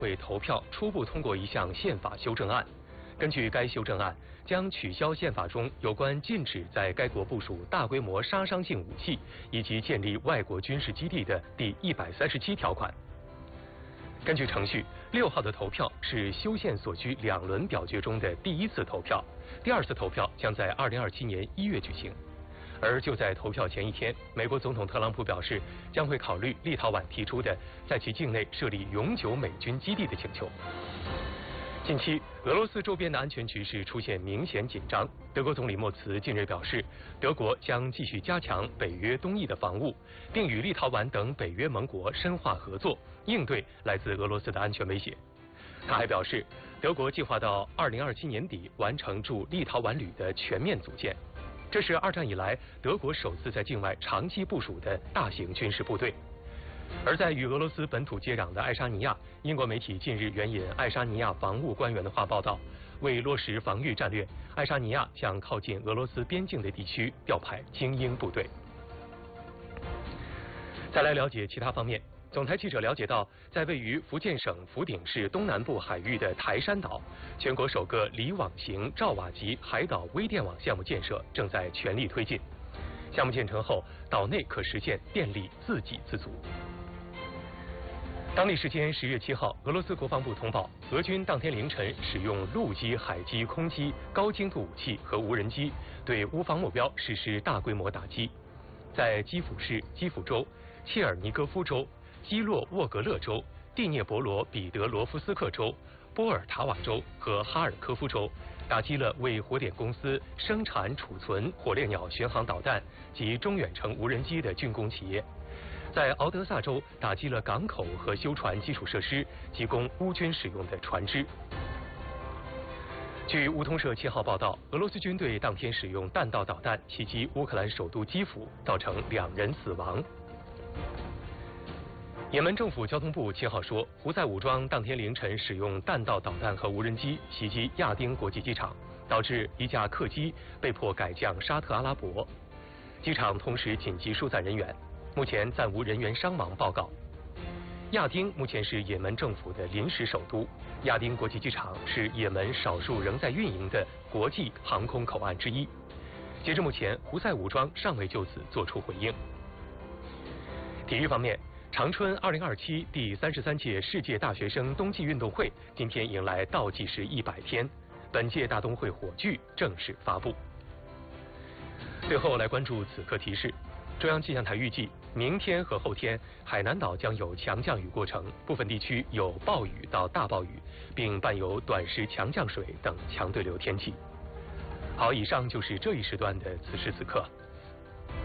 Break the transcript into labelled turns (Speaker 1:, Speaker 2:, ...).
Speaker 1: 会投票初步通过一项宪法修正案。根据该修正案，将取消宪法中有关禁止在该国部署大规模杀伤性武器以及建立外国军事基地的第137条款。根据程序，6号的投票是修宪所需2轮表决中的第1次投票，第2次投票将在2027年1月举行。而就在投票前一天，美国总统特朗普表示将会考虑立陶宛提出的在其境内设立永久美军基地的请求。近期，俄罗斯周边的安全局势出现明显紧张。德国总理默茨近日表示，德国将继续加强北约东翼的防务，并与立陶宛等北约盟国深化合作，应对来自俄罗斯的安全威胁。他还表示，德国计划到2027年底完成驻立陶宛旅的全面组建，这是2战以来德国首次在境外长期部署的大型军事部队。而在与俄罗斯本土接壤的爱沙尼亚，英国媒体近日援引爱沙尼亚防务官员的话报道，为落实防御战略，爱沙尼亚向靠近俄罗斯边境的地区调派精英部队。再来了解其他方面，总台记者了解到，在位于福建省福鼎市东南部海域的台山岛，全国首个离网型兆瓦级海岛微电网项目建设正在全力推进。项目建成后，岛内可实现电力自给自足。当地时间10月7号，俄罗斯国防部通报，俄军当天凌晨使用陆基、海基、空基、高精度武器和无人机对乌方目标实施大规模打击。在基辅市基辅州、切尔尼戈夫州、基洛沃格勒州、蒂涅博罗彼得罗夫斯克州、波尔塔瓦州和哈尔科夫州，打击了为火点公司生产储存火烈鸟巡航导弹及中远程无人机的军工企业。在敖德萨州打击了港口和修船基础设施及供乌军使用的船只。据乌通社7号报道，俄罗斯军队当天使用弹道导弹袭击乌克兰首都基辅，造成2人死亡。也门政府交通部7号说，胡塞武装当天凌晨使用弹道导弹和无人机袭击亚丁国际机场，导致一架客机被迫改降沙特阿拉伯，机场同时紧急疏散人员。目前暂无人员伤亡报告。亚丁目前是也门政府的临时首都，亚丁国际机场是也门少数仍在运营的国际航空口岸之一。截至目前，胡塞武装尚未就此作出回应。体育方面，长春2027第33届世界大学生冬季运动会今天迎来倒计时100天，本届大冬会火炬正式发布。最后来关注此刻提示。中央气象台预计，明天和后天海南岛将有强降雨过程，部分地区有暴雨到大暴雨，并伴有短时强降水等强对流天气。好，以上就是这一时段的此时此刻。